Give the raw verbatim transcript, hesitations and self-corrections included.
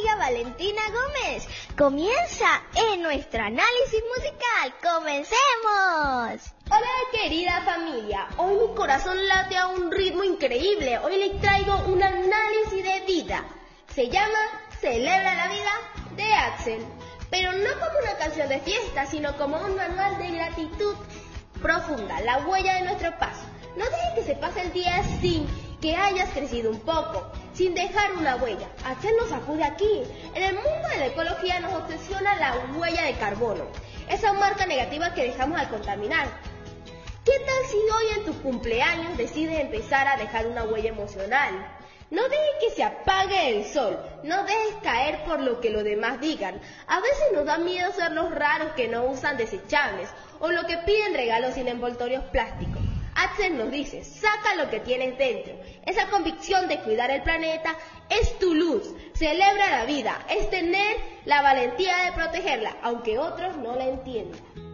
María Valentina Gómez. Comienza en nuestro análisis musical. ¡Comencemos! Hola querida familia, hoy mi corazón late a un ritmo increíble. Hoy les traigo un análisis de vida. Se llama Celebra la Vida de Axel, pero no como una canción de fiesta, sino como un manual de gratitud profunda, la huella de nuestro paso. No dejes que se pase el día sin que hayas crecido un poco, sin dejar una huella. Axel nos acude aquí. En el mundo de la ecología nos obsesiona la huella de carbono, esa marca negativa que dejamos al contaminar. ¿Qué tal si hoy en tu cumpleaños decides empezar a dejar una huella emocional? No dejes que se apague el sol, no dejes caer por lo que los demás digan. A veces nos da miedo ser los raros que no usan desechables o los que piden regalos sin envoltorios plásticos. Axel nos dice, saca lo que tienes dentro. Esa convicción de cuidar el planeta es tu luz. Celebra la vida, es tener la valentía de protegerla, aunque otros no la entiendan.